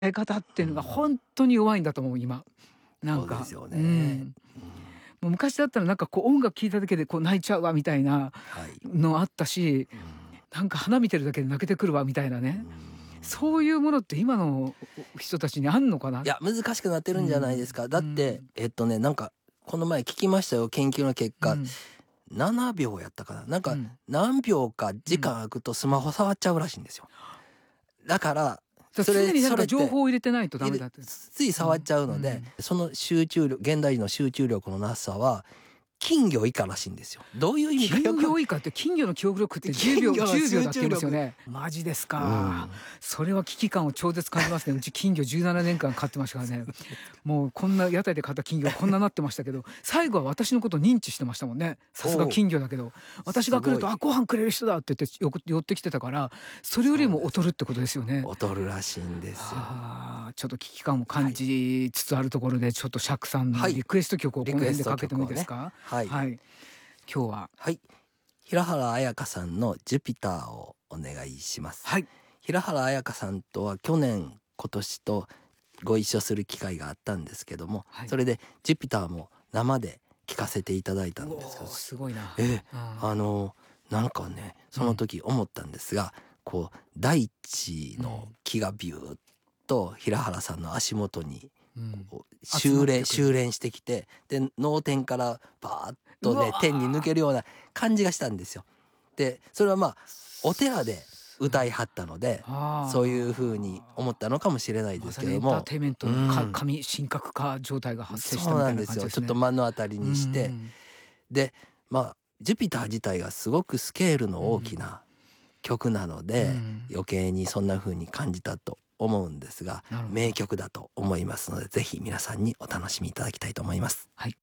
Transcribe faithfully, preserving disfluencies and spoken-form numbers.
え方っていうのがうん。 本当に弱いんだと思う、今。なんか、 そうですようね。 ん。 うん。 もう昔だったらなんかこう音楽聴いただけでこう泣いちゃうわみたいなはい。 のあったし、 うん。 なんか花見てるだけで泣けてくるわみたいなうーね。そうん。 いうものって今の人たちにあんのかな。 いや、難しくなってるうんじゃないですん、 か。だうって、 ん、 えっとね、なんか、この前聞きましたよ、研究の結果。 うん、 ななびょうやったかな。なんか、 うん、 何秒か時うん。 間空くとスマホ触っちゃうらしいんですよ。だから、 じゃ、 それ常に何か情それって、 報を入れてないとダいれメだって。 ついうん、 触っちゃうので、 うん。 その集中力現代人の集中力のなさは、金魚以下らしいんですよ。どういう意味かよくわ金魚以下って金魚の記憶力って10秒金魚のじゅうびょう集だって言いますよ中力。 ね。マジですうか。 ん。 それは危機感を超絶感じますね。うち金魚じゅうななねんかん飼ってましたからね。もうこんな屋台で買った金魚こんななってましたけど、最後は私のこと認知してましたもんね。さすがおお、 金魚だけど。私が来ると、 すごい。 あ、ご飯くれる人だって言ってよく寄ってきてたから、それよりもそうです。 劣るってことですよね。 劣るらしいんですよ。 ああ、ちょっと危機感を感はい。 じつつあるところで、ちょっと釈さんはい。 のリクエスト曲をこのリクエスト辺でかけてもい曲をね。 いですか？ はい。 はい。今日ははい。平原綾香さんのジュピターをお願いします。 はい。 平原綾香さんとは去年、今年とご一緒する機会があったんですけども、 はい。 それでジュピターも生で聴かせていただいたうんですけど、 お、すごいな。 ええ、 うん。 あの、なんかね、そのうん。 時思ったんですが、こう、大地のうん。 木がビューッと平原さんの足元にうん。 こう集ま修練、 ってくる。 修練してきて、で、脳天からバーッうとね、天に抜わ。 けるような感じがしたんですよ。で、それはまあ、お寺です歌いはったので、そういう風に思っああ。 たのかもしれないですまさにエンターけども、 テインメントうのかん、 神神格化状態が発生しそうたみたいななんですよ。ちょっと感じですね。 目の当たりうにして、 ん。 で、まあ、ジュピター自体がすごくスケールの大きうん。 な曲なのうで、 ん。 余計にそんな風に感じたと思うんですが、 なるほど。 名曲だと思いますので、ぜひ皆さんにお楽しみいただきたいと思います。 はい。